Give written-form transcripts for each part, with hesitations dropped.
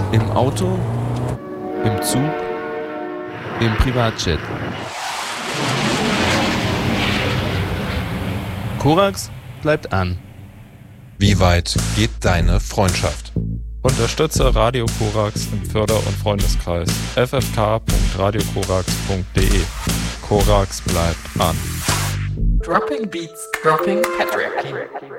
Im Auto, im Zug, im Privatjet. Korax bleibt an. Wie weit geht deine Freundschaft? Unterstütze Radio Korax im Förder- und Freundeskreis ffk.radiokorax.de. Korax bleibt an. Dropping Beats, Dropping Patriarchy.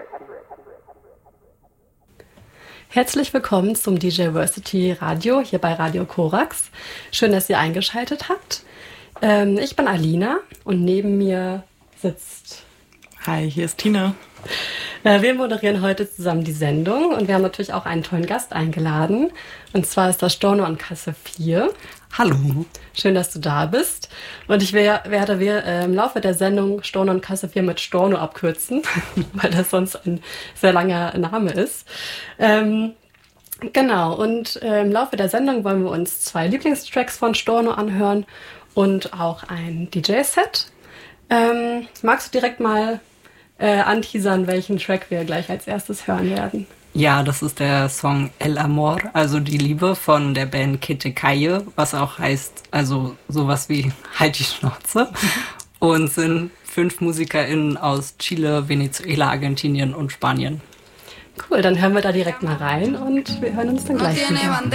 Herzlich willkommen zum DJ-Versity Radio hier bei Radio Korax. Schön, dass ihr eingeschaltet habt. Ich bin Alina und neben mir sitzt... Hi, hier ist Tina. Wir moderieren heute zusammen die Sendung und wir haben natürlich auch einen tollen Gast eingeladen. Und zwar ist das Storno und Kasse 4. Hallo. Schön, dass du da bist. Und ich werde im Laufe der Sendung Storno und Kasse 4 mit Storno abkürzen, weil das sonst ein sehr langer Name ist. Genau, und im Laufe der Sendung wollen wir uns 2 Lieblingstracks von Storno anhören und auch ein DJ-Set. Magst du direkt mal anteasern, welchen Track wir gleich als erstes hören werden? Ja, das ist der Song El Amor, also die Liebe von der Band Kete Calle, was auch heißt, also sowas wie Halt die Schnauze. Und sind 5 MusikerInnen aus Chile, Venezuela, Argentinien und Spanien. Cool, dann hören wir da direkt mal rein und wir hören uns dann gleich wieder.